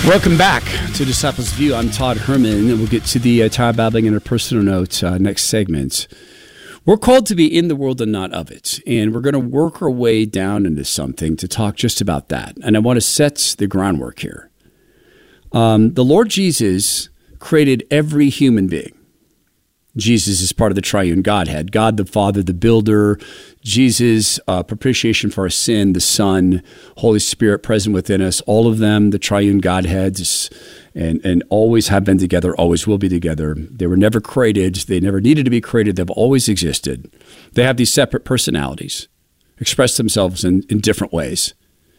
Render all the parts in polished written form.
Welcome back to Disciples View. I'm Todd Herman, and we'll get to the Tower Babbling Interpersonal Note next segment. We're called to be in the world and not of it, and we're going to work our way down into something to talk just about that. And I want to set the groundwork here. The Lord Jesus created every human being. Jesus is part of the triune Godhead. God the Father, the builder, Jesus, propitiation for our sin, the Son, Holy Spirit present within us, all of them, the triune Godheads, and always have been together, always will be together. They were never created. They never needed to be created. They've always existed. They have these separate personalities, express themselves in different ways.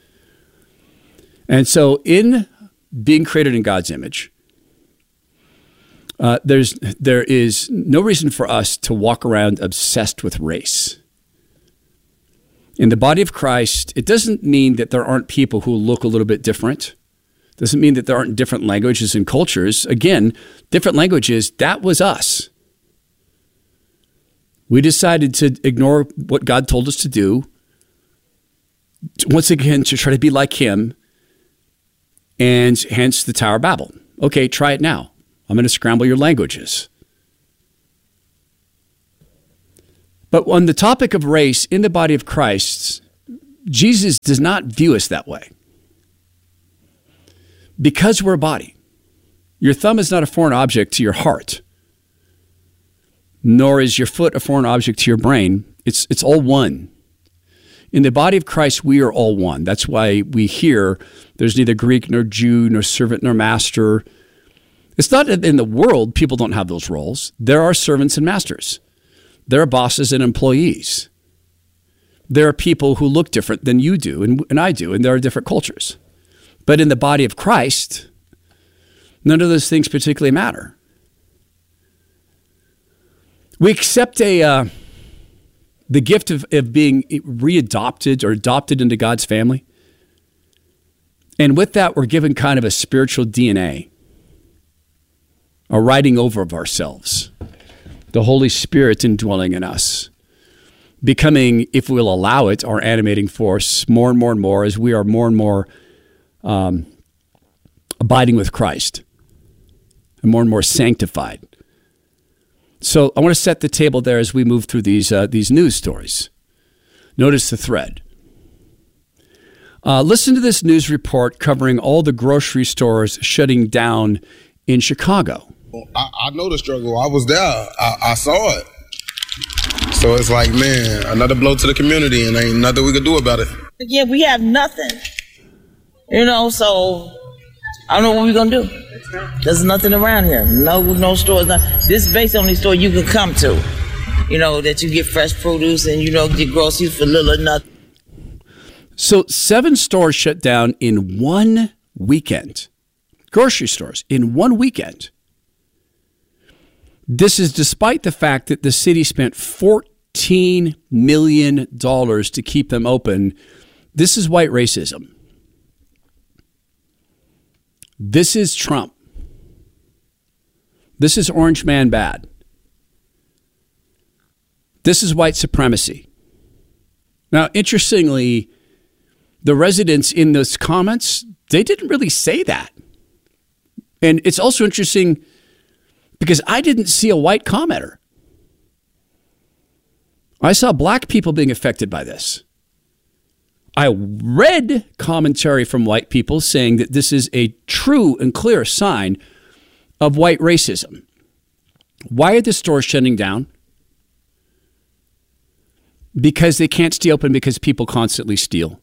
And so in being created in God's image, there is no reason for us to walk around obsessed with race. In the body of Christ, it doesn't mean that there aren't people who look a little bit different. It doesn't mean that there aren't different languages and cultures. Again, different languages, that was us. We decided to ignore what God told us to do, once again, to try to be like him, and hence the Tower of Babel. Okay, try it now. I'm going to scramble your languages. But on the topic of race in the body of Christ, Jesus does not view us that way. Because we're a body. Your thumb is not a foreign object to your heart, nor is your foot a foreign object to your brain. It's all one. In the body of Christ, we are all one. That's why we hear there's neither Greek nor Jew, nor servant nor master. It's not that in the world people don't have those roles. There are servants and masters. There are bosses and employees. There are people who look different than you do and I do, and there are different cultures. But in the body of Christ, none of those things particularly matter. We accept the gift of being readopted or adopted into God's family. And with that, we're given kind of a spiritual DNA. A writing over of ourselves, the Holy Spirit indwelling in us, becoming, if we'll allow it, our animating force more and more and more as we are more and more abiding with Christ and more sanctified. So I want to set the table there as we move through these news stories. Notice the thread. Listen to this news report covering all the grocery stores shutting down in Chicago. I know the struggle. I was there. I saw it. So it's like, man, another blow to the community, and ain't nothing we could do about it. Yeah, we have nothing. So I don't know what we're going to do. There's nothing around here. No stores. This is basically the only store you can come to, that you get fresh produce and, get groceries for little or nothing. So 7 stores shut down in one weekend. Grocery stores in one weekend. This is despite the fact that the city spent $14 million to keep them open. This is white racism. This is Trump. This is Orange Man bad. This is white supremacy. Now, interestingly, the residents in those comments, they didn't really say that. And it's also interesting because I didn't see a white commenter. I saw black people being affected by this. I read commentary from white people saying that this is a true and clear sign of white racism. Why are the stores shutting down? Because they can't stay open because people constantly steal.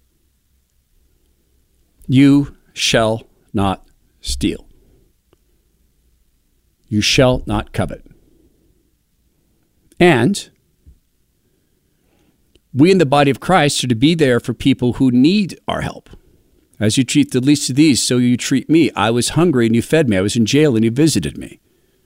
You shall not steal. You shall not covet. And we in the body of Christ are to be there for people who need our help. As you treat the least of these, so you treat me. I was hungry and you fed me. I was in jail and you visited me.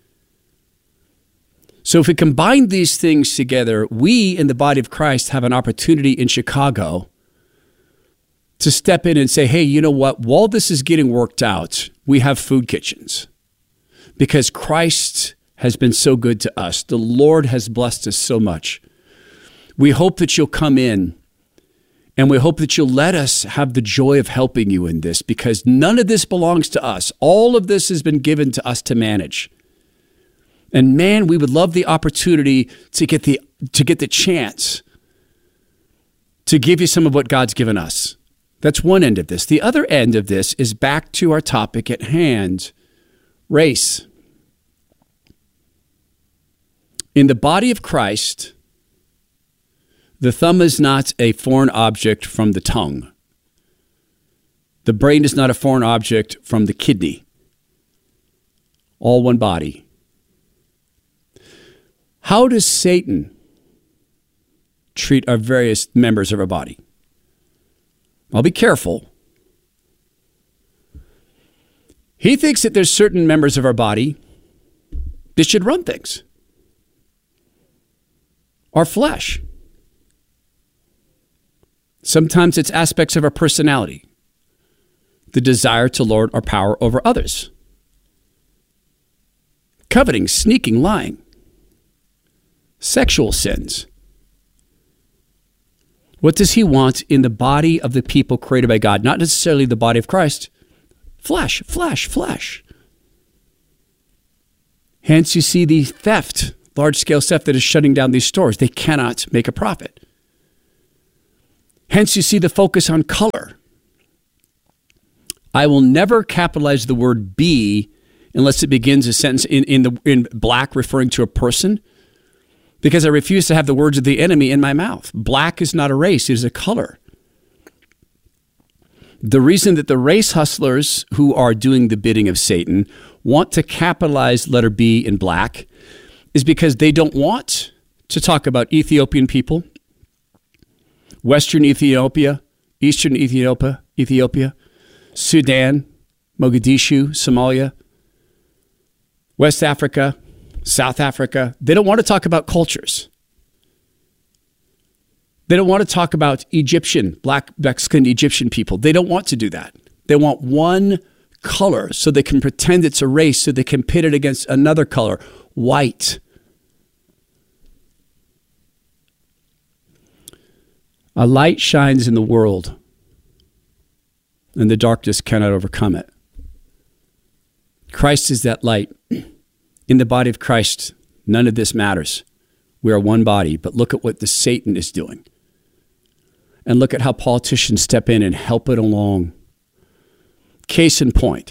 So if we combine these things together, we in the body of Christ have an opportunity in Chicago to step in and say, hey, you know what? While this is getting worked out, we have food kitchens. Because Christ has been so good to us. The Lord has blessed us so much. We hope that you'll come in And we hope that you'll let us have the joy of helping you in this, because none of this belongs to us. All of this has been given to us to manage. And man, we would love the opportunity to get the chance to give you some of what God's given us. That's one end of this. The other end of this is back to our topic at hand, race. In the body of Christ, the thumb is not a foreign object from the tongue. The brain is not a foreign object from the kidney. All one body. How does Satan treat our various members of our body? Well, be careful. He thinks that there's certain members of our body that should run things. Our flesh. Sometimes it's aspects of our personality, the desire to lord our power over others. Coveting, sneaking, lying. Sexual sins. What does he want in the body of the people created by God? Not necessarily the body of Christ. Flesh, flesh, flesh. Hence you see the theft, large-scale theft that is shutting down these stores. They cannot make a profit. Hence you see the focus on color. I will never capitalize the word be unless it begins a sentence in black referring to a person, because I refuse to have the words of the enemy in my mouth. Black is not a race, it is a color. The reason that the race hustlers who are doing the bidding of Satan want to capitalize letter B in black is because they don't want to talk about Ethiopian people, Western Ethiopia, Eastern Ethiopia, Sudan, Mogadishu, Somalia, West Africa, South Africa. They don't want to talk about cultures. They don't want to talk about Egyptian, black Mexican Egyptian people. They don't want to do that. They want one color so they can pretend it's a race, so they can pit it against another color, white. A light shines in the world, and the darkness cannot overcome it. Christ is that light. In the body of Christ, none of this matters. We are one body, but look at what the Satan is doing. And look at how politicians step in and help it along. Case in point.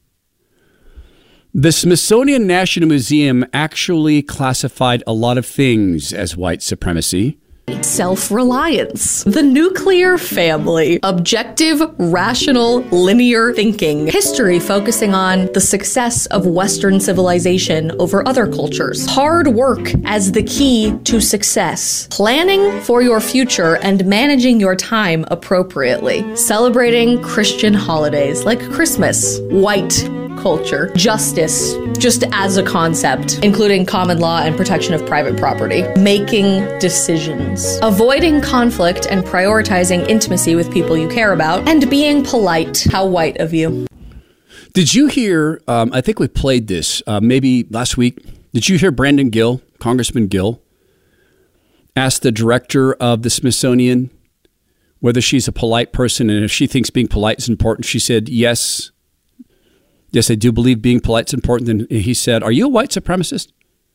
The Smithsonian National Museum actually classified a lot of things as white supremacy. Self-reliance, the nuclear family, objective, rational, linear thinking, history focusing on the success of Western civilization over other cultures, hard work as the key to success, planning for your future and managing your time appropriately, celebrating Christian holidays like Christmas, white culture, justice, just as a concept, including common law and protection of private property, making decisions, avoiding conflict and prioritizing intimacy with people you care about, and being polite. How white of you. Did you hear, I think we played this maybe last week, did you hear Brandon Gill, Congressman Gill, ask the director of the Smithsonian whether she's a polite person, and if she thinks being polite is important? She said, yes. Yes, I do believe being polite is important. And he said, are you a white supremacist?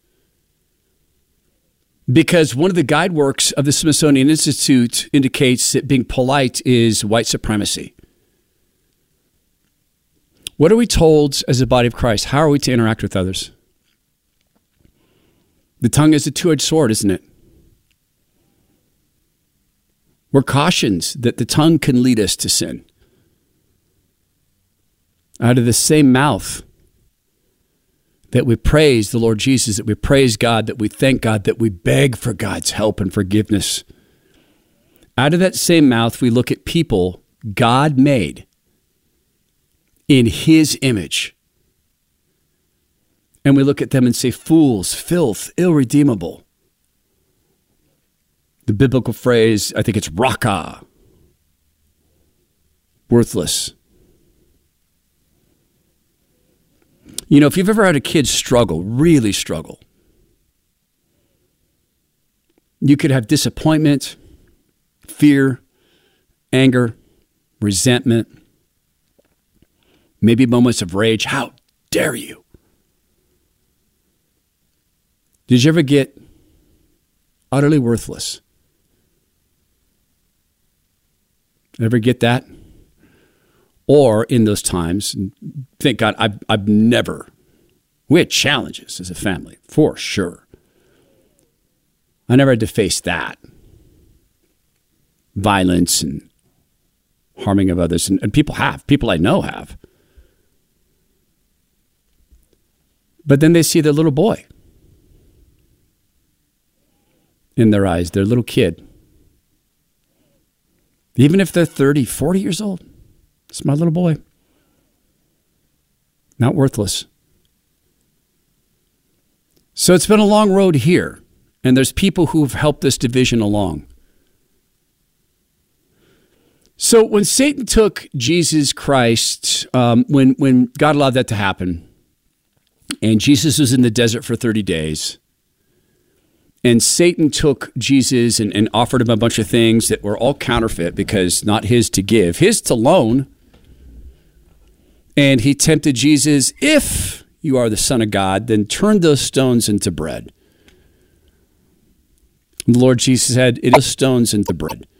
Because one of the guide works of the Smithsonian Institute indicates that being polite is white supremacy. What are we told as a body of Christ? How are we to interact with others? The tongue is a two-edged sword, isn't it? We're cautioned that the tongue can lead us to sin. Out of the same mouth that we praise the Lord Jesus, that we praise God, that we thank God, that we beg for God's help and forgiveness. Out of that same mouth, we look at people God made in his image. And we look at them and say, fools, filth, irredeemable. The biblical phrase, I think it's raka, worthless. You know, if you've ever had a kid struggle, really struggle, you could have disappointment, fear, anger, resentment, maybe moments of rage. How dare you? Did you ever get utterly worthless? Ever get that? Or in those times, thank God, I've never, we had challenges as a family, for sure. I never had to face that. Violence and harming of others. And people I know have. But then they see their little boy in their eyes, their little kid. Even if they're 30, 40 years old. It's my little boy. Not worthless. So it's been a long road here. And there's people who've helped this division along. So when Satan took Jesus Christ, when God allowed that to happen, and Jesus was in the desert for 30 days, and Satan took Jesus and offered him a bunch of things that were all counterfeit because not his to give, his to loan. And he tempted Jesus, if you are the Son of God, then turn those stones into bread. And the Lord Jesus said, it is stones into bread.